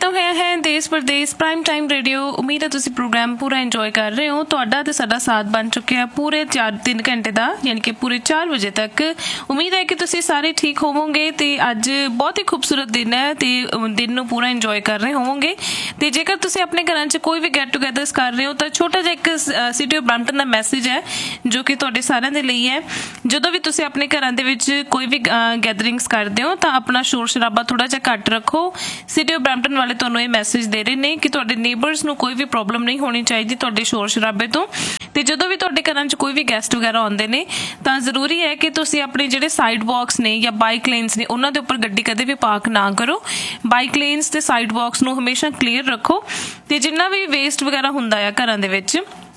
ਕੀਤਾ ਹੋਇਆ ਹੈ ਦੇਸ਼ ਪ੍ਰਦੇਸ਼ ਪ੍ਰਾਈਮ ਟਾਈਮ ਰੇਡੀਓ। ਉਮੀਦ ਹੈ ਤੁਸੀਂ ਪ੍ਰੋਗਰਾਮ ਪੂਰਾ ਇੰਜੋਏ ਕਰ ਰਹੇ ਹੋ। ਤੁਹਾਡਾ ਤੇ ਸਾਡਾ ਸਾਥ ਬਣ ਚੁੱਕਿਆ ਪੂਰੇ 3 ਘੰਟੇ ਦਾ, ਯਾਨੀ ਕਿ ਪੂਰੇ 4 ਵਜੇ ਤੱਕ। ਉਮੀਦ ਹੈ ਕਿ ਤੁਸੀਂ ਸਾਰੇ ਠੀਕ ਹੋਵੋਗੇ ਤੇ ਅੱਜ ਬਹੁਤ ਹੀ ਖੂਬਸੂਰਤ ਦਿਨ ਹੈ ਤੇ ਦਿਨ ਨੂੰ ਪੂਰਾ ਇੰਜੋਏ ਕਰ ਰਹੇ ਹੋਵੋਗੇ। ਤੇ ਜੇਕਰ ਤੁਸੀਂ ਆਪਣੇ ਘਰਾਂ 'ਚ ਕੋਈ ਵੀ ਗੈਟ ਟੂਗੈਦਰਸ ਕਰ ਰਹੇ ਹੋ ਤਾਂ ਛੋਟਾ ਜਿਹਾ ਇੱਕ city of Brampton the message ਹੈ ਜੋ ਕਿ ਤੁਹਾਡੇ ਸਾਰਿਆਂ ਦੇ ਲਈ ਹੈ। ਜਦੋਂ ਵੀ ਤੁਸੀਂ ਆਪਣੇ ਘਰਾਂ ਦੇ ਵਿੱਚ ਕੋਈ ਵੀ ਗੈਦਰਿੰਗਸ ਕਰਦੇ ਹੋ ਤਾਂ ਆਪਣਾ ਸ਼ੋਰ ਸ਼ਰਾਬਾ ਥੋੜਾ ਜਿਹਾ ਘੱਟ ਰੱਖੋ। ਸਿਟੀ ਆਫ ਬਰੈਂਪਟਨ ਵਾਲੇ ਤੁਹਾਨੂੰ ਇਹ ਮੈਸੇਜ ਦੇ ਰਹੇ ਨੇ ਕਿ ਤੁਹਾਡੇ ਨੇਬਰਸ ਨੂੰ ਕੋਈ ਵੀ ਪ੍ਰੋਬਲਮ ਨਹੀਂ ਹੋਣੀ ਚਾਹੀਦੀ ਤੁਹਾਡੇ ਸ਼ੋਰ ਸ਼ਰਾਬੇ ਤੋਂ। ਤੇ ਜਦੋਂ ਵੀ ਤੁਹਾਡੇ ਘਰਾਂ 'ਚ ਕੋਈ ਵੀ ਗੈਸਟ ਵਗੈਰਾ ਆਉਂਦੇ ਨੇ ਤਾਂ ਜ਼ਰੂਰੀ ਹੈ ਕਿ ਤੁਸੀਂ ਆਪਣੇ ਜਿਹੜੇ ਸਾਈਡ ਵਾਕਸ ਨੇ ਜਾਂ ਬਾਈਕ ਲੇਨਸ ਨੇ ਉਹਨਾਂ ਦੇ ਉੱਪਰ ਗੱਡੀ ਕਦੇ ਵੀ ਪਾਰਕ ਨਾ ਕਰੋ। ਬਾਈਕ ਲੇਨਸ ਤੇ ਸਾਈਡ ਵਾਕਸ ਨੂੰ ਹਮੇਸ਼ਾ ਕਲੀਅਰ ਰੱਖੋ। ਤੇ ਜਿੰਨਾ ਵੀ ਵੇਸਟ ਵਗੈਰਾ ਹੁੰਦਾ ਆ ਘਰਾਂ ਦੇ ਵਿੱਚ,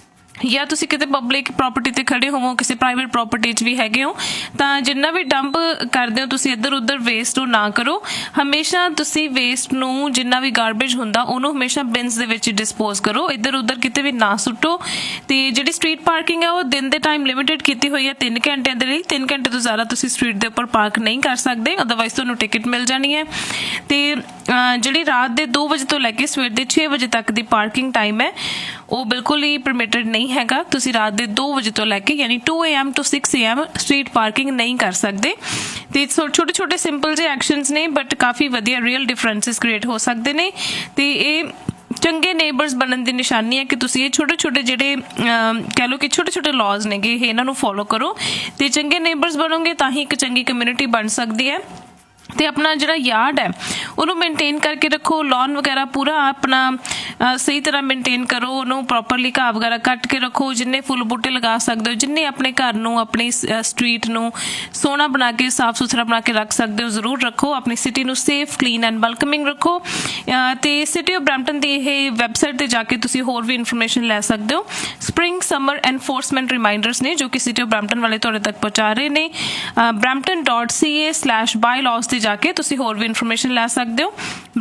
ਜਾਂ ਤੁਸੀਂ ਕਿਤੇ ਪਬਲਿਕ ਪ੍ਰੋਪਰਟੀ ਤੇ ਖੜੇ ਹੋਵੋ, ਕਿਸੇ ਪ੍ਰਾਈਵੇਟ ਪ੍ਰੋਪਰਟੀ 'ਚ ਵੀ ਹੈਗੇ ਹੋ, ਤਾਂ ਜਿੰਨਾ ਵੀ ਡੰਪ ਕਰਦੇ ਹੋ ਤੁਸੀਂ ਇੱਧਰ ਉੱਧਰ ਵੇਸਟ ਉਹ ਨਾ ਕਰੋ। ਹਮੇਸ਼ਾ ਤੁਸੀਂ ਵੇਸਟ ਨੂੰ, ਜਿੰਨਾ ਵੀ ਗਾਰਬੇਜ ਹੁੰਦਾ ਉਹਨੂੰ ਹਮੇਸ਼ਾ ਬਿਨਸ ਦੇ ਵਿੱਚ ਡਿਸਪੋਜ਼ ਕਰੋ, ਇੱਧਰ ਉੱਧਰ ਕਿਤੇ ਵੀ ਨਾ ਸੁੱਟੋ। ਤੇ ਜਿਹੜੀ ਸਟਰੀਟ ਪਾਰਕਿੰਗ ਹੈ ਉਹ ਦਿਨ ਦੇ ਟਾਈਮ ਲਿਮਿਟਡ ਕੀਤੀ ਹੋਈ ਹੈ 3 ਘੰਟਿਆਂ ਦੇ ਲਈ। 3 ਘੰਟੇ ਤੋਂ ਜ਼ਿਆਦਾ ਤੁਸੀਂ ਸਟਰੀਟ ਦੇ ਉੱਪਰ ਪਾਰਕ ਨਹੀਂ ਕਰ ਸਕਦੇ, ਅਦਰਵਾਈਜ਼ ਤੁਹਾਨੂੰ ਟਿਕਟ ਮਿਲ ਜਾਣੀ ਹੈ। ਤੇ ਜਿਹੜੀ ਰਾਤ ਦੇ 2 ਵਜੇ ਤੋਂ ਲੈ ਕੇ ਸਵੇਰ ਦੇ 6 ਵਜੇ ਤੱਕ ਦੀ ਪਾਰਕਿੰਗ ਟਾਈਮ ਹੈ ਉਹ ਬਿਲਕੁਲ ਹੀ ਪਰਮਿਟਡ ਨਹੀਂ ਹੈਗਾ। ਤੁਸੀਂ ਰਾਤ ਦੇ 2 ਵਜੇ ਤੋਂ ਲੈ ਕੇ ਯਾਨੀ 2 AM ਤੋਂ 6 AM ਸਟਰੀਟ ਪਾਰਕਿੰਗ ਨਹੀਂ ਕਰ ਸਕਦੇ। ਤੇ ਛੋਟੇ ਛੋਟੇ ਸਿੰਪਲ ਜਿਹੇ ਐਕਸ਼ਨਸ ਨੇ ਬਟ ਕਾਫੀ ਵਧੀਆ ਰੀਅਲ ਡਿਫਰੈਂਸਿਸ ਕ੍ਰੀਏਟ ਹੋ ਸਕਦੇ ਨੇ। ਤੇ ਇਹ ਚੰਗੇ ਨੇਬਰਸ ਬਣਨ ਦੀ ਨਿਸ਼ਾਨੀ ਹੈ ਕਿ ਤੁਸੀਂ ਇਹ ਛੋਟੇ ਛੋਟੇ ਜਿਹੜੇ ਕਹਿ ਲਓ ਕਿ ਛੋਟੇ ਛੋਟੇ ਲਾਜ਼ ਨੇਗੇ ਇਹ ਇਹਨਾਂ ਨੂੰ ਫੋਲੋ ਕਰੋ। ਤੇ ਚੰਗੇ ਨੇਬਰਸ ਬਣੋਗੇ ਤਾਂ ਹੀ ਇੱਕ ਚੰਗੀ ਕਮਿਊਨਿਟੀ ਬਣ ਸਕਦੀ ਹੈ। ਤੇ ਆਪਣਾ ਜਿਹੜਾ ਯਾਰਡ ਹੈ ਉਹਨੂੰ ਮੇਨਟੇਨ ਕਰਕੇ ਰੱਖੋ। ਲੌਨ ਵਗੈਰਾ ਪੂਰਾ ਆਪਣਾ ਸਹੀ ਤਰ੍ਹਾਂ ਮੇਨਟੇਨ ਕਰੋ, ਉਹਨੂੰ ਪ੍ਰੋਪਰਲੀ ਘਾਹ ਵਗੈਰਾ ਕੱਟ ਕੇ ਰੱਖੋ। ਜਿੰਨੇ ਫੁੱਲ ਬੂਟੇ ਲਗਾ ਸਕਦੇ ਹੋ, ਜਿੰਨੇ ਆਪਣੇ ਘਰ ਨੂੰ, ਆਪਣੀ ਸਟਰੀਟ ਨੂੰ ਸੋਹਣਾ ਬਣਾ ਕੇ, ਸਾਫ਼ ਸੁਥਰਾ ਬਣਾ ਕੇ ਰੱਖ ਸਕਦੇ ਹੋ ਜ਼ਰੂਰ ਰੱਖੋ। ਆਪਣੀ ਸਿਟੀ ਨੂੰ ਸੇਫ, ਕਲੀਨ ਐਂਡ ਵੈਲਕਮਿੰਗ ਰੱਖੋ। ਤੇ ਸਿਟੀ ਆਫ ਬਰੈਂਪਟਨ ਦੀ ਇਹ ਵੈਬਸਾਈਟ ਤੇ ਜਾ ਕੇ ਤੁਸੀਂ ਹੋਰ ਵੀ ਇਨਫੋਰਮੇਸ਼ਨ ਲੈ ਸਕਦੇ ਹੋ। ਸਪ੍ਰਿੰਗ ਸਮਰ ਐਨਫੋਰਸਮੈਂਟ ਰਿਮਾਈਂਡਰਸ ਨੇ ਜੋ ਕਿ ਸਿਟੀ ਆਫ ਬਰੈਂਪਟਨ ਵਾਲੇ ਤੁਹਾਡੇ ਤੱਕ ਪਹੁੰਚਾ ਰਹੇ ਨੇ। brampton.ca/bylaws ਤੇ ਜਾ ਕੇ ਤੁਸੀਂ ਹੋਰ ਵੀ ਇਨਫੋਰਮੇਸ਼ਨ ਲੈ ਸਕਦੇ ਹੋ।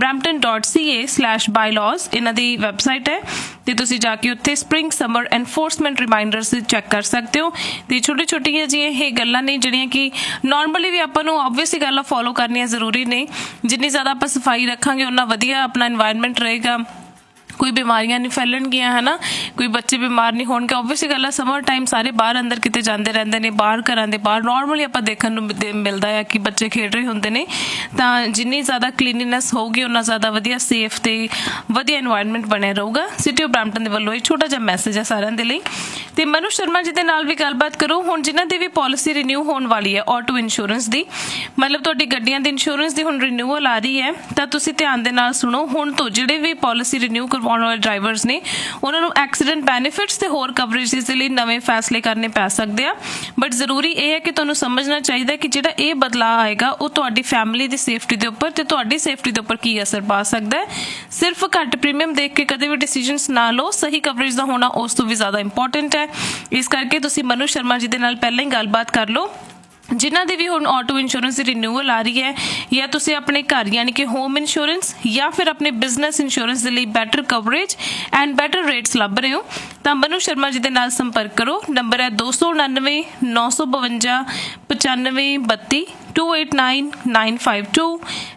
brampton.ca/bylaws ਇਹਨਾਂ ਦੀ ਵੈਬਸਾਈਟ ਹੈ ਤੇ ਤੁਸੀਂ ਜਾ ਕੇ ਉੱਥੇ ਸਪ੍ਰਿੰਗ ਸਮਰ ਐਨਫੋਰਸਮੈਂਟ ਰਿਮਾਈਂਡਰਸ ਚੈੱਕ ਕਰ ਸਕਦੇ ਹੋ। ਤੇ ਛੋਟੀ ਛੋਟੀਆਂ ਜਿਹੀਆਂ ਇਹ ਗੱਲਾਂ ਨੇ ਜਿਹੜੀਆਂ ਕਿ ਨੋਰਮਲੀ ਵੀ ਆਪਾਂ ਨੂੰ ਓਬਵੀਅਸਲੀ ਗੱਲਾਂ ਫੋਲੋ ਕਰਨੀਆਂ ਜ਼ਰੂਰੀ ਨੇ। ਜਿੰਨੀ ਜ਼ਿਆਦਾ ਆਪਾਂ ਸਫਾਈ ਰੱਖਾਂਗੇ ਉਨਾ ਵਧੀਆ ਆਪਣਾ ਇਨਵਾਇਰਨਮੈਂਟ ਰਹੇਗਾ, ਕੋਈ ਬਿਮਾਰੀਆਂ ਨਹੀਂ ਫੈਲਣਗੀਆਂ, ਹੈ ਨਾ, ਕੋਈ ਬੱਚੇ ਬਿਮਾਰ ਨਹੀਂ ਹੋਣਗੇ। ਓਬਵੀਅਸਲੀ ਗੱਲ ਹੈ ਸਮਰ ਟਾਈਮ ਸਾਰੇ ਬਾਹਰ ਅੰਦਰ ਕਿਤੇ ਜਾਂਦੇ ਰਹਿੰਦੇ ਨੇ, ਬਾਹਰ ਘਰਾਂ ਦੇ ਬਾਹਰ ਨੋਰਮਲੀ ਆਪਾਂ ਦੇਖਣ ਨੂੰ ਮਿਲਦਾ ਹੈ ਕਿ ਬੱਚੇ ਖੇਡ ਰਹੇ ਹੁੰਦੇ ਨੇ। ਤਾਂ ਜਿੰਨੀ ਜ਼ਿਆਦਾ ਕਲੀਨਲੀਨੈਸ ਹੋਊਗੀ ਉਨਾ ਜ਼ਿਆਦਾ ਵਧੀਆ ਸੇਫ ਤੇ ਵਧੀਆ ਇਨਵਾਇਰਨਮੈਂਟ ਬਣਿਆ ਰਹੂਗਾ। ਸਿਟੀ ਆਫ ਬਰੈਂਪਟਨ ਦੇ ਵੱਲੋਂ ਇਹ ਛੋਟਾ ਜਿਹਾ ਮੈਸੇਜ ਹੈ ਸਾਰਿਆਂ ਦੇ ਲਈ। ਤੇ ਮਨੂ ਸ਼ਰਮਾ ਜੀ ਦੇ ਨਾਲ ਵੀ ਗੱਲਬਾਤ ਕਰੋ। ਹੁਣ ਜਿਨ੍ਹਾਂ ਦੀ ਵੀ ਪਾਲਿਸੀ ਰੀਨਿਊ ਹੋਣ ਵਾਲੀ ਹੈ ਆਟੋ ਇੰਸ਼ੋਰੈਂਸ ਦੀ, ਮਤਲਬ ਤੁਹਾਡੀ ਗੱਡੀਆਂ ਦੀ ਇੰਸ਼ੋਰੈਂਸ ਦੀ ਹੁਣ ਰੀਨਿਊਅਲ ਆ ਰਹੀ ਹੈ, ਤਾਂ ਤੁਸੀਂ ਧਿਆਨ ਦੇ ਨਾਲ ਸੁਣੋ। ਹੁਣ ਤੋਂ ਜਿਹੜੇ ਵੀ ਪਾਲਿਸੀ ਰੀਨਿਊ ਕਰਵਾਉਣ ਵਾਲੇ ਡਰਾਈਵਰਸ ਨੇ ਉਹਨਾਂ ਨੂੰ ਐਕਸੀਡੈਂਟ ਬੈਨੀਫਿਟਸ ਤੇ ਹੋਰ ਕਵਰੇਜਸ ਦੇ ਲਈ ਨਵੇਂ ਫੈਸਲੇ ਕਰਨੇ ਪੈ ਸਕਦੇ ਆ। ਬਟ ਜ਼ਰੂਰੀ ਇਹ ਹੈ ਕਿ ਤੁਹਾਨੂੰ ਸਮਝਣਾ ਚਾਹੀਦਾ ਕਿ ਜਿਹੜਾ ਇਹ ਬਦਲਾਅ ਆਏਗਾ ਉਹ ਤੁਹਾਡੀ ਫੈਮਿਲੀ ਦੀ ਸੇਫਟੀ ਦੇ ਉੱਪਰ ਤੇ ਤੁਹਾਡੀ ਸੇਫਟੀ ਦੇ ਉੱਪਰ ਕੀ ਅਸਰ ਪਾ ਸਕਦਾ ਹੈ। ਸਿਰਫ ਘੱਟ ਪ੍ਰੀਮੀਅਮ ਦੇਖ ਕੇ ਕਦੇ ਵੀ ਡਿਸੀਜਨਸ ਨਾ ਲਓ, ਸਹੀ ਕਵਰੇਜ ਦਾ ਹੋਣਾ ਉਸ ਤੋਂ ਵੀ ਜ਼ਿਆਦਾ ਇੰਪੋਰਟੈਂਟ ਹੈ। ਇਸ ਕਰਕੇ ਤੁਸੀਂ ਮਨੂ ਸ਼ਰਮਾ ਜੀ ਦੇ ਨਾਲ ਪਹਿਲਾਂ ਹੀ ਗੱਲਬਾਤ ਕਰ ਲਓ। ਜਿਨ੍ਹਾਂ ਦੀ ਵੀ ਹੁਣ ਆਟੋ ਇੰਸ਼ੋਰੈਂਸ ਦੀ ਰੀਨਿਊਅਲ ਆ ਰਹੀ ਹੈ, ਜਾਂ ਤੁਸੀਂ ਆਪਣੇ ਘਰ ਯਾਨੀ ਕਿ ਹੋਮ ਇੰਸ਼ੋਰੈਂਸ ਜਾਂ ਫਿਰ ਆਪਣੇ ਬਿਜ਼ਨਸ ਇੰਸ਼ੋਰੈਂਸ ਦੇ ਲਈ better coverage and better rates ਲੱਭ ਰਹੇ ਹੋ, ਤਾਂ ਮਨੂ ਸ਼ਰਮਾ ਜੀ ਦੇ ਨਾਲ ਸੰਪਰਕ ਕਰੋ। ਨੰਬਰ ਹੈ 299 952 9532 289 952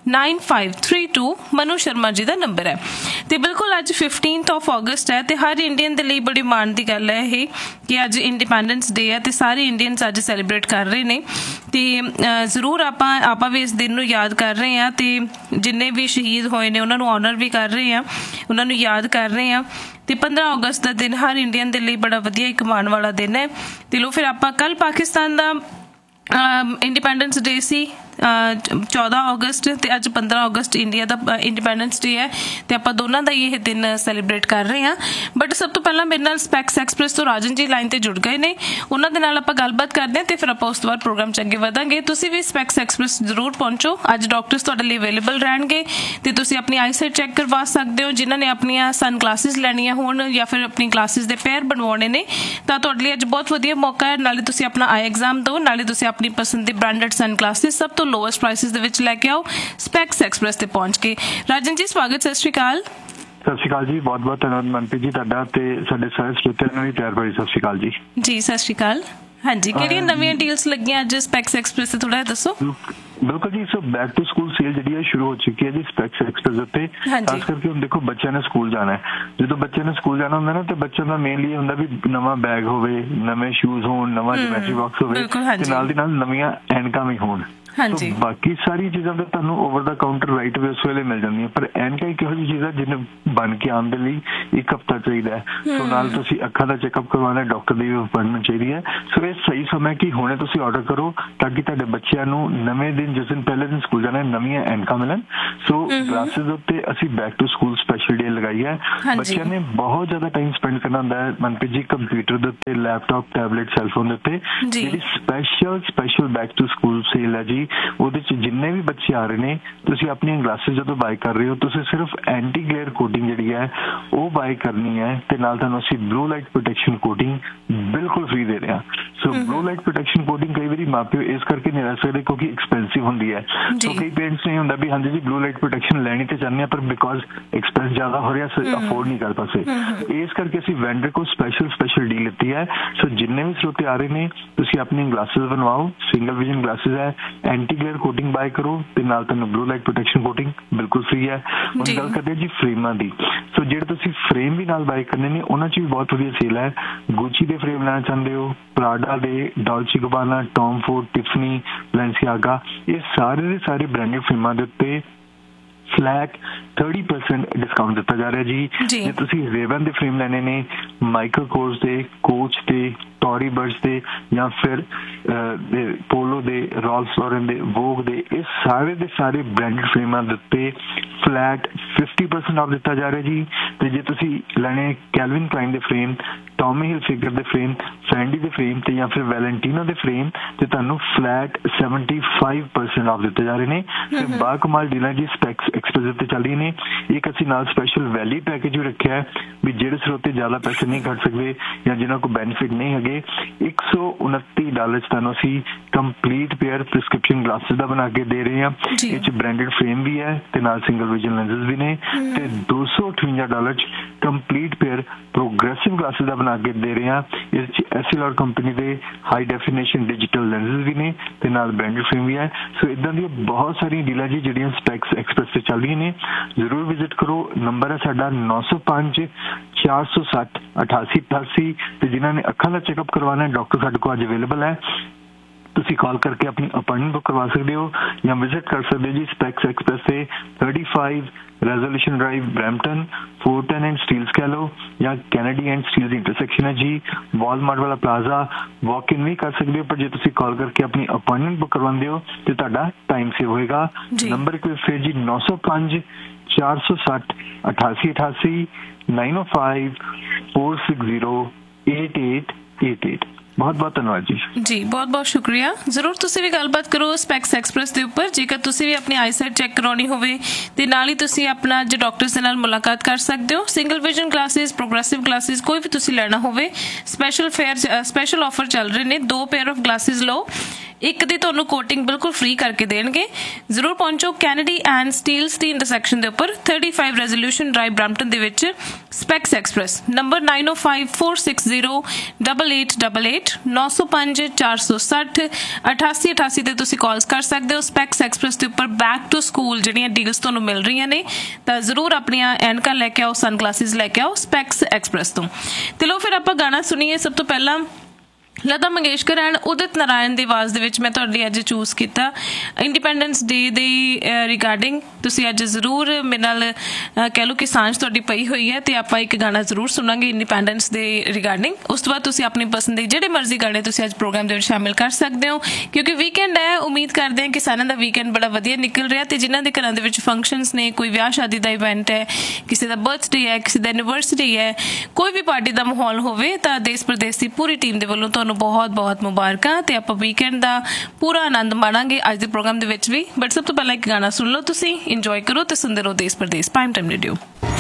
9532 ਮਨੂ ਸ਼ਰਮਾ ਜੀ ਦਾ ਨੰਬਰ ਹੈ। ਤੇ ਬਿਲਕੁਲ ਅੱਜ 15th of August ਹੈ ਤੇ ਹਰ ਇੰਡੀਅਨ ਦੇ ਲਈ ਬੜੀ ਮਾਣ ਦੀ ਗੱਲ ਹੈ ਇਹ ਕਿ ਅੱਜ ਇੰਡੀਪੈਂਡੈਂਸ ਡੇ ਹੈ ਤੇ ਸਾਰੇ ਇੰਡੀਅਨਸ ਅੱਜ ਸੈਲੀਬ੍ਰੇਟ ਕਰ ਰਹੇ ਨੇ। ਤੇ ਜ਼ਰੂਰ ਆਪਾਂ ਵੀ ਇਸ ਦਿਨ ਨੂੰ ਯਾਦ ਕਰ ਰਹੇ ਹਾਂ ਤੇ ਜਿੰਨੇ ਵੀ ਸ਼ਹੀਦ ਹੋਏ ਨੇ ਉਹਨਾਂ ਨੂੰ ਆਨਰ ਵੀ ਕਰ ਰਹੇ ਹਾਂ, ਉਹਨਾਂ ਨੂੰ ਯਾਦ ਕਰ ਰਹੇ ਹਾਂ। ਤੇ 15 ਅਗਸਤ ਦਾ ਦਿਨ ਹਰ ਇੰਡੀਅਨ ਦੇ ਲਈ ਬੜਾ ਵਧੀਆ ਇੱਕ ਮਾਣ ਵਾਲਾ ਦਿਨ ਹੈ। ਤੇ ਲੋ ਫਿਰ ਆਪਾਂ ਕੱਲ ਪਾਕਿਸਤਾਨ ਦਾ ਇੰਡੀਪੈਂਡੈਂਸ ਡੇ ਸੀ 14 ਅਗਸਤ ਤੇ ਅੱਜ 15 ਅਗਸਤ ਇੰਡੀਆ ਦਾ ਇੰਡੀਪੈਂਡੈਂਸ ਡੇ ਹੈ ਤੇ ਆਪਾਂ ਦੋਨਾਂ ਦਾ ਇਹ ਦਿਨ ਸੈਲੀਬ੍ਰੇਟ ਕਰ ਰਹੇ ਹਾਂ। ਬਟ ਸਭ ਤੋਂ ਪਹਿਲਾਂ ਮੇਰੇ ਨਾਲ ਸਪੈਕਸ ਐਕਸਪ੍ਰੈਸ ਤੋਂ ਰਾਜਨ ਜੀ ਲਾਈਨ ਤੇ ਜੁੜ ਗਏ ਨੇ, ਉਹਨਾਂ ਦੇ ਨਾਲ ਆਪਾਂ ਗੱਲਬਾਤ ਕਰਦੇ ਹਾਂ ਤੇ ਫਿਰ ਆਪਾਂ ਉਸ ਤੋਂ ਬਾਅਦ ਪ੍ਰੋਗਰਾਮ 'ਚ ਅੱਗੇ ਵਧਾਂਗੇ। ਤੁਸੀਂ ਵੀ ਸਪੈਕਸ ਐਕਸਪ੍ਰੈਸ ਜ਼ਰੂਰ ਪਹੁੰਚੋ। ਅੱਜ ਡਾਕਟਰਸ ਤੁਹਾਡੇ ਲਈ ਅਵੇਲੇਬਲ ਰਹਿਣਗੇ ਤੇ ਤੁਸੀਂ ਆਪਣੀ ਆਈਸਾਈਟ ਚੈੱਕ ਕਰਵਾ ਸਕਦੇ ਹੋ। ਜਿਨ੍ਹਾਂ ਨੇ ਆਪਣੀਆਂ ਸਨ ਗਲਾਸਿਸ ਲੈਣੀਆਂ ਹੋਣ ਜਾਂ ਫਿਰ ਆਪਣੀ ਗਲਾਸਿਸ ਦੇ ਪੇਅਰ ਬਣਵਾਉਣੇ ਨੇ ਤਾਂ ਤੁਹਾਡੇ ਲਈ ਅੱਜ ਬਹੁਤ ਵਧੀਆ ਮੌਕਾ ਹੈ। ਨਾਲੇ ਤੁਸੀਂ ਆਪਣਾ ਆਈ ਐਗਜ਼ਾਮ ਦਿਓ, ਨਾਲੇ ਤੁਸੀਂ ਆਪਣੀ ਪਸੰਦ ਦੇ ਬ੍ਰਾਂਡਡ ਸਨ ਗਲਾਸਿਸ ਸਭ ਤੋਂ ਲੋਐਸਟ ਪ੍ਰਾਈਸਿਸ ਦੇ ਵਿੱਚ ਲੈ ਕੇ ਆਓ ਸਪੈਕਸ ਐਕਸਪ੍ਰੈਸ ਤੇ ਪਹੁੰਚ ਕੇ। ਰਾਜਨ ਜੀ ਸਵਾਗਤ, ਸਤਿ ਸ਼੍ਰੀ ਅਕਾਲ। ਸਤਿ ਸ਼੍ਰੀ ਅਕਾਲ ਜੀ, ਬਹੁਤ ਬਹੁਤ ਧੰਨਵਾਦ ਮਨਪ੍ਰੀਤ ਜੀ ਤੁਹਾਡਾ ਤੇ ਸਾਡੇ ਸਾਰੇ ਸਰੋਤਿਆਂ ਨੂੰ ਵੀ ਪਿਆਰ ਭਰੀ ਸਤਿ ਸ਼੍ਰੀ ਅਕਾਲ ਜੀ। ਜੀ ਸਤਿ ਸ਼੍ਰੀ ਅਕਾਲ। ਹਾਂਜੀ, ਕਿਹੜੀਆਂ ਨਵੀਆਂ ਡੀਲਸ ਲੱਗੀਆਂ ਅੱਜ ਸਪੈਕਸ ਐਕਸਪ੍ਰੈਸ ਤੇ ਥੋੜਾ ਜਿਹਾ ਦੱਸੋ। ਬਿਲਕੁਲ ਜੀ। So back to school sale ਜਿਹੜੀ ਹੈ ਸ਼ੁਰੂ ਹੋ ਚੁੱਕੀ ਹੈ ਜੀ ਸਪੈਕਸ ਐਕਸਪ੍ਰੈਸ ਉੱਤੇ। ਖਾਸ ਕਰਕੇ ਹੁਣ ਦੇਖੋ ਬੱਚਿਆਂ ਨੇ ਸਕੂਲ ਜਾਣਾ ਹੈ, ਜਦੋਂ ਬੱਚਿਆਂ ਨੇ ਸਕੂਲ ਜਾਣਾ ਹੁੰਦਾ ਨਾ ਤੇ ਬੱਚਿਆਂ ਦਾ ਮੇਨਲੀ ਹੁੰਦਾ ਵੀ ਨਵਾਂ ਬੈਗ ਹੋਵੇ, ਨਵੇਂ ਸ਼ੂਜ਼ ਹੋਣ, ਨਵਾਂ ਜਿਓਮੈਟਰੀ ਬਾਕਸ ਹੋਵੇ ਤੇ ਨਾਲ ਦੀ ਨਾਲ ਨਵੀਆਂ ਐਨਕਾਂ ਵੀ ਹੋਣ। ਬਾਕੀ ਸਾਰੀ ਚੀਜ਼ਾਂ ਤਾਂ ਤੁਹਾਨੂੰ ਓਵਰ ਦਾ ਕਾਊਂਟਰ ਰਾਈਟ ਵੇ ਉਸ ਵੇਲੇ ਮਿਲ ਜਾਂਦੀਆਂ, ਪਰ ਐਨਕਾਂ ਇੱਕ ਇਹੋ ਜਿਹੀ ਚੀਜ਼ ਹੈ ਜਿਹਨੇ ਬਣ ਕੇ ਆਉਣ ਦੇ ਲਈ 1 ਹਫ਼ਤਾ ਚਾਹੀਦਾ ਹੈ। ਸੋ ਨਾਲ ਤੁਸੀਂ ਅੱਖਾਂ ਦਾ ਚੈੱਕਅਪ ਕਰਵਾਉਣਾ, ਡਾਕਟਰ ਦੀ ਅਪਾਇੰਟਮੈਂਟ ਚਾਹੀਦੀ ਹੈ। ਸੋ ਇਹ ਸਹੀ ਸਮਾਂ ਕਿ ਹੁਣੇ ਤੁਸੀਂ ਆਰਡਰ ਕਰੋ ਤਾਂ ਕਿ ਤੁਹਾਡੇ ਬੱਚਿਆਂ ਨੂੰ ਨਵੇਂ ਦਿਨ ਜਿਸ ਦਿਨ ਪਹਿਲੇ ਦਿਨ ਸਕੂਲ ਜਾਣਾ ਨਵੀਆਂ ਐਨਕਾਂ ਮਿਲਣ। ਸੋ ਗਲਾਸਿਸ ਉੱਤੇ ਅਸੀਂ ਬੈਕ ਟੂ ਸਕੂਲ ਸਪੈਸ਼ਲ ਡੇ ਲਗਾਈ ਹੈ। ਬੱਚਿਆਂ ਨੇ ਬਹੁਤ ਜ਼ਿਆਦਾ ਟਾਈਮ ਸਪੈਂਡ ਕਰਨਾ ਹੁੰਦਾ ਹੈ ਮਨਪ੍ਰੀਤ ਜੀ ਕੰਪਿਊਟਰ ਦੇ ਉੱਤੇ, ਲੈਪਟਾਪ, ਟੈਬਲੇਟ, ਸੈਲਫੋਨ ਦੇ ਉੱਤੇ। ਜਿਹੜੀ special back to school sale ਹੈ ਜੀ, ਉਹਦੇ ਚ ਜਿੰਨੇ ਵੀ ਬੱਚੇ ਆ ਰਹੇ ਨੇ ਤੁਸੀਂ ਆਪਣੀਆਂ ਗਲਾਸਿਸ ਜਦੋਂ ਬਾਈ ਕਰ ਰਹੇ ਹੋ ਤੁਸੀਂ ਸਿਰਫ ਐਂਟੀ ਗਲੇਅਰ ਕੋਟਿੰਗ ਜਿਹੜੀ ਹੈ ਉਹ ਬਾਈ ਕਰਨੀ ਹੈ ਤੇ ਨਾਲ ਤੁਹਾਨੂੰ ਅਸੀਂ ਬਲੂ ਲਾਈਟ ਪ੍ਰੋਟੈਕਸ਼ਨ ਕੋਟਿੰਗ ਬਿਲਕੁਲ ਫ੍ਰੀ ਦੇ ਰਹੇ ਹਾਂ। ਸੋ ਬਲੂ ਲਾਈਟ ਪ੍ਰੋਟੈਕਸ਼ਨ ਕੋਟਿੰਗ ਕਈ ਵਾਰੀ ਮਾਪਿਓ ਇਸ ਕਰਕੇ ਨਹੀਂ ਲੈ ਸਕਦੇ ਕਿਉਂਕਿ ਐਕਸਪੈਂਸਿਵ ਹੁੰਦੀ ਹੈ। ਸੋ ਕਈ ਪੇਰੈਂਟਸ ਨਹੀਂ ਹੁੰਦਾ ਵੀ ਹਾਂਜੀ ਜੀ ਬਲੂ ਲਾਈਟ ਪ੍ਰੋਟੈਕਸ਼ਨ ਲੈਣੀ ਤੇ ਚਾਹੁੰਦੇ ਆ ਪਰ ਬਿਕੋਜ਼ ਐਕਸਪੈਂਸ ਜ਼ਿਆਦਾ ਹੋ ਰਿਹਾ ਅਫੋਰਡ ਨਹੀਂ ਕਰ ਪਾਸੇ। ਇਸ ਕਰਕੇ ਅਸੀਂ ਵੈਂਡਰ ਕੋਲ ਸਪੈਸ਼ਲ ਡੀਲ ਲਿੱਤੀ ਹੈ। ਸੋ ਜਿੰਨੇ ਵੀ ਸਰੋਤੇ ਆ ਰਹੇ ਨੇ ਤੁਸੀਂ ਆਪਣੀ ਗਲਾਸਿਸ ਬਣਵਾਓ, ਸਿੰਗਲ ਵਿਜ਼ਨ ਗਲਾਸਿਸ ਹੈ, ਐਂਟੀ ਗਲੇਅਰ ਕੋਟਿੰਗ ਬਾਈ ਕਰੋ ਤੇ ਨਾਲ ਤੁਹਾਨੂੰ ਬਲੂ ਲਾਈਟ ਪ੍ਰੋਟੈਕਸ਼ਨ ਕੋਟਿੰਗ ਬਿਲਕੁਲ ਫ੍ਰੀ ਹੈ। ਹੁਣ ਗੱਲ ਕਰਦੇ ਜੀ ਫਰੇਮਾਂ ਦੀ। ਸੋ ਜਿਹੜੇ ਤੁਸੀਂ ਫਰੇਮ ਵੀ ਨਾਲ ਬਾਈ ਕਰਨੇ ਨੇ ਉਹਨਾਂ 'ਚ ਵੀ ਬਹੁਤ ਵਧੀਆ ਸੇਲ ਹੈ। ਗੁੱਚੀ ਦੇ ਫਰੇਮ ਲੈਣਾ ਚਾਹੁੰਦੇ ਹੋ, ਪ੍ਰਾਡਾ ਦੇ, ਡੋਲਚੇ ਗਬਾਨਾ, ਟੌਮ ਫੋਰਡ, ਟਿਫਨੀ, ਬੈਲੈਂਸੀਆਗਾ, ਇਹ ਸਾਰੇ ਦੇ ਸਾਰੇ ਬ੍ਰਾਂਡਡ ਫਰੇਮਾਂ ਦੇ ਉੱਤੇ ਫਲੈਟ 30% ਡਿਸਕਾਊਂਟ ਦਿੱਤਾ ਜਾ ਰਿਹਾ ਜੀ। ਜੇ ਤੁਸੀਂ ਰੇਵਨ ਦੇ ਫਰੇਮ ਲੈਣੇ ਨੇ, ਮਾਈਕਲ ਕੋਰਸ ਦੇ, ਕੋਚ ਦੇ, ਟੋਰੀ ਬਰਡਸ ਦੇ ਜਾਂ ਫਿਰ ਪੋਲੋ ਦੇ, ਰੋਲਸ ਲੌਰਨ ਦੇ, ਵੋਗ ਦੇ, ਇਹ ਸਾਰੇ ਦੇ ਸਾਰੇ ਬ੍ਰਾਂਡਡ ਫਰੇਮਾਂ ਦੇ ਉੱਤੇ ਫਲੈਟ 50% ਆਫ ਦਿੱਤਾ ਜਾ ਰਿਹਾ ਜੀ। ਤੇ ਜੇ ਤੁਸੀਂ ਲੈਣੇ ਕੈਲਵਿਨ ਕਲਾਈਨ ਦੇ ਫਰੇਮ, ਟੌਮੀ ਹਿਲਫਿਗਰ ਦੇ ਫਰੇਮ, ਫੈਂਡੀ ਦੇ ਫਰੇਮ ਤੇ ਜਾਂ ਫਿਰ ਵੈਲੈਂਟੀਨੋ ਦੇ ਫਰੇਮ ਤੇ ਤੁਹਾਨੂੰ ਫਲੈਟ 75% ਆਫ ਦਿੱਤੇ ਜਾ ਰਹੇ ਨੇ। ਤੇ ਬਾਕਮਾਲ ਡੀਲਾਂ ਜੀ ਸਪੈਕਸ ਐਕਸਪ੍ਰੈਸ ਤੇ ਚੱਲ ਰਹੀ ਨੇ। ਇੱਕ ਅਸੀਂ ਨਾਲ ਸਪੈਸ਼ਲ ਵੈਲੀ ਪੈਕੇਜ ਵੀ ਰੱਖਿਆ ਵੀ ਜਿਹੜੇ ਸਰੋਤੇ ਜ਼ਿਆਦਾ ਪੈਸੇ ਨਹੀਂ ਕੱਢ ਸਕਦੇ ਜਾਂ ਜਿਹਨਾਂ ਕੋਲ ਬੈਨੀਫਿਟ ਨਹੀਂ ਹੈਗੇ $129 ਤੁਹਾਨੂੰ ਅਸੀਂ ਕੰਪਲੀਟ ਪੇਅਰ ਪ੍ਰਿਸਕ੍ਰਿਪਸ਼ਨ ਗਲਾਸਿਸ ਦਾ ਬਣਾ ਕੇ ਦੇ ਰਹੇ ਹਾਂ। ਇਹ ਚ ਬ੍ਰਾਂਡਡ ਫਰੇਮ ਵੀ ਹੈ ਤੇ ਨਾਲ ਸਿੰਗਲ ਵਿਜ਼ਨ ਲੈਂਸਸ ਵੀ ਨੇ ਤੇ $258 ਚ ਕੰਪਲੀਟ ਪੇਅਰ ਪ੍ਰੋਗਰੈਸਿਵ ਗਲਾਸਿਸ ਦਾ ਬਣਾ ਕੇ ਦੇ ਰਹੇ ਹਾਂ। ਇਸ ਚ ਐਸਐਲਆਰ ਕੰਪਨੀ ਦੇ ਹਾਈ ਡੈਫੀਨੇਸ਼ਨ ਡਿਜੀਟਲ ਲੈਂਸਸ ਵੀ ਨੇ ਤੇ ਨਾਲ ਬ੍ਰਾਂਡਡ ਫਰੇਮ ਵੀ ਹੈ। ਸੋ ਇਦਾਂ ਦੀਆਂ ਬਹੁਤ ਸਾਰੀਆਂ ਡੀਲਾਂ ਜੀ ਜਿਹੜੀਆਂ ਸਪੈਕਸ ਐਕਸਪ੍ਰੈਸ ਤੇ ਚੱਲ ਰਹੀਆਂ ਨੇ, ਜ਼ਰੂਰ ਵਿਜ਼ਿਟ ਕਰੋ। ਨੰਬਰ ਹੈ ਸਾਡਾ 905 460 8888 ਤੇ ਜਿਨ੍ਹਾਂ ਨੇ ਅੱਖਾਂ ਦਾ ਚੈੱਕਅਪ ਕਰਵਾਉਣਾ ਡਾਕਟਰ ਸਾਡੇ ਕੋਲ ਅੱਜ ਅਵੇਲੇਬਲ ਹੈ। ਤੁਸੀਂ ਕਾਲ ਕਰਕੇ ਆਪਣੀ ਅਪਾਇੰਟਮੈਂਟ ਬੁੱਕ ਕਰਵਾ ਸਕਦੇ ਹੋ ਜਾਂ ਵਿਜ਼ਿਟ ਕਰ ਸਕਦੇ ਹੋ ਜੀ ਸਪੈਕਸ ਐਕਸਪ੍ਰੈਸ ਤੇ 35 resolution drive Brampton 410 and Steeles ਕਹਿ ਲਓ ਜਾਂ ਕੈਨੇਡੀ ਐਂਡ ਸਟੀਲਸ ਇੰਟਰਸੈਕਸ਼ਨ ਹੈ ਜੀ। ਵਾਲਮਾਰਟ ਵਾਲਾ ਪਲਾਜ਼ਾ ਵਾਕ ਇਨ ਵੀ ਕਰ ਸਕਦੇ ਹੋ ਪਰ ਜੇ ਤੁਸੀਂ ਕਾਲ ਕਰਕੇ ਆਪਣੀ ਅਪਾਇੰਟਮੈਂਟ ਬੁੱਕ ਕਰਵਾਉਂਦੇ ਹੋ ਤੇ ਤੁਹਾਡਾ ਟਾਈਮ ਸੇਵ ਹੋਏਗਾ। ਨੰਬਰ ਇੱਕ ਫਿਰ ਜੀ 905 460 8888 905 460 8888। ਬਹੁਤ ਬਹੁਤ ਧੰਨਵਾਦ ਜੀ। ਬਹੁਤ ਬਹੁਤ ਸ਼ੁਕਰੀਆ। ਜ਼ਰੂਰ ਤੁਸੀਂ ਵੀ ਗੱਲਬਾਤ ਕਰੋ ਸਪੈਕਸ ਐਕਸਪ੍ਰੈਸ ਦੇ ਉੱਪਰ ਜੇਕਰ ਤੁਸੀਂ ਵੀ ਆਪਣੀ ਆਈਸਾਈਟ ਚੈੱਕ ਕਰਾਉਣੀ ਹੋਵੇ ਤੇ ਨਾਲ ਹੀ ਤੁਸੀਂ ਆਪਣਾ ਜੇ ਡਾਕਟਰ ਦੇ ਨਾਲ ਮੁਲਾਕਾਤ ਕਰ ਸਕਦੇ ਹੋ। Single vision glasses, progressive glasses ਕੋਈ ਵੀ ਤੁਸੀਂ ਲੈਣਾ ਹੋਵੇ ਸਪੈਸ਼ਲ ਆਫਰ ਚੱਲ ਰਹੇ ਨੇ। 2 ਪੇਅਰ ਆਫ ਗਲਾਸਿਸ ਲਓ, ਇੱਕ ਦੀ ਤੁਹਾਨੂੰ ਕੋਟਿੰਗ ਬਿਲਕੁਲ ਫ੍ਰੀ ਕਰਕੇ ਦੇਣਗੇ। ਜ਼ਰੂਰ ਪਹੁੰਚੋ Kennedy and Steeles the intersection ਦੇ ਉੱਪਰ 35 ਰੈਜ਼ੋਲੂਸ਼ਨ ਡਰਾਈਵ ਬਰੈਂਪਟਨ ਦੇ ਵਿੱਚ ਸਪੈਕਸ ਐਕਸਪ੍ਰੈਸ। ਨੰਬਰ 905 460 8888 905 460 8888 ਤੇ ਤੁਸੀਂ ਕਾਲਸ ਕਰ ਸਕਦੇ ਹੋ। ਸਪੈਕਸ ਐਕਸਪ੍ਰੈਸ ਦੇ ਉੱਪਰ ਬੈਕ ਟੂ ਸਕੂਲ ਜਿਹੜੀਆਂ ਡੀਲਸ ਤੁਹਾਨੂੰ ਮਿਲ ਰਹੀਆਂ ਨੇ ਤਾਂ ਜ਼ਰੂਰ ਆਪਣੀਆਂ ਐਨਕਾਂ ਲੈ ਕੇ ਆਓ, ਸਨ ਗਲਾਸਿਸ ਲੈ ਕੇ ਆਓ ਸਪੈਕਸ ਐਕਸਪ੍ਰੈਸ ਤੋਂ। ਤੇ ਲੋ ਫਿਰ ਆਪਾਂ ਗਾਣਾ ਸੁਣੀਏ। ਸਭ ਤੋਂ ਪਹਿਲਾਂ ਲਤਾ ਮੰਗੇਸ਼ਕਰ ਐਂਡ ਉਦਿਤ ਨਾਰਾਇਣ ਦੀ ਆਵਾਜ਼ ਦੇ ਵਿੱਚ ਮੈਂ ਤੁਹਾਡੇ ਲਈ ਅੱਜ ਚੂਜ਼ ਕੀਤਾ ਇੰਡੀਪੈਂਡੈਂਸ ਡੇ ਦੇ ਰਿਗਾਰਡਿੰਗ। ਤੁਸੀਂ ਅੱਜ ਜ਼ਰੂਰ ਮੇਰੇ ਨਾਲ ਕਹਿ ਲਓ ਕਿ ਸਾਂਝ ਤੁਹਾਡੀ ਪਈ ਹੋਈ ਹੈ ਤੇ ਆਪਾਂ ਇੱਕ ਗਾਣਾ ਜ਼ਰੂਰ ਸੁਣਾਂਗੇ ਇੰਡੀਪੈਂਡੈਂਸ ਦੇ ਰਿਗਾਰਡਿੰਗ। ਉਸ ਤੋਂ ਬਾਅਦ ਤੁਸੀਂ ਆਪਣੀ ਪਸੰਦ ਦੇ ਜਿਹੜੇ ਮਰਜ਼ੀ ਗਾਣੇ ਤੁਸੀਂ ਅੱਜ ਪ੍ਰੋਗਰਾਮ ਦੇ ਵਿੱਚ ਸ਼ਾਮਿਲ ਕਰ ਸਕਦੇ ਹੋ ਕਿਉਂਕਿ ਵੀਕਐਂਡ ਹੈ। ਉਮੀਦ ਕਰਦੇ ਹਾਂ ਕਿ ਸਾਰਿਆਂ ਦਾ ਵੀਕਐਂਡ ਬੜਾ ਵਧੀਆ ਨਿਕਲ ਰਿਹਾ ਤੇ ਜਿਨ੍ਹਾਂ ਦੇ ਘਰਾਂ ਦੇ ਵਿੱਚ ਫੰਕਸ਼ਨਸ ਨੇ, ਕੋਈ ਵਿਆਹ ਸ਼ਾਦੀ ਦਾ ਇਵੈਂਟ ਹੈ, ਕਿਸੇ ਦਾ ਬਰਥਡੇ ਹੈ, ਕਿਸੇ ਦਾ ਐਨੀਵਰਸਰੀ ਹੈ, ਕੋਈ ਵੀ ਪਾਰਟੀ ਦਾ ਮਾਹੌਲ ਹੋਵੇ ਤਾਂ ਦੇਸ਼ ਪ੍ਰਦੇਸ਼ ਦੀ ਪੂਰੀ ਟੀਮ ਦੇ ਵੱਲੋਂ ਤੁਹਾਨੂੰ ਬਹੁਤ ਬਹੁਤ ਮੁਬਾਰਕਾਂ ਤੇ ਆਪਾਂ ਵੀਕਐਂਡ ਦਾ ਪੂਰਾ ਆਨੰਦ ਮਾਣਾਂਗੇ ਅੱਜ ਦੇ ਪ੍ਰੋਗਰਾਮ ਦੇ ਵਿੱਚ ਵੀ। ਬਟ ਸਭ ਤੋਂ ਪਹਿਲਾਂ ਇੱਕ ਗਾਣਾ ਸੁਣ ਲਓ, ਤੁਸੀਂ ਇੰਜੋਏ ਕਰੋ ਤੇ ਸੁਣਦੇ ਰਹੋ ਦੇਸ਼ ਪ੍ਰਦੇਸ਼ ਪ੍ਰਾਈਮ ਟਾਈਮ ਰੇਡੀਓ।